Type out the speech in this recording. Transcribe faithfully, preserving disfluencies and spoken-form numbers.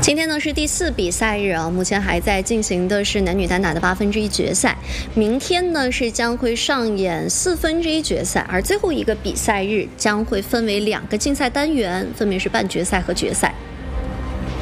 今天呢是第四比赛日啊，目前还在进行的是男女单打的八分之一决赛。明天呢是将会上演四分之一决赛，而最后一个比赛日将会分为两个竞赛单元，分别是半决赛和决赛。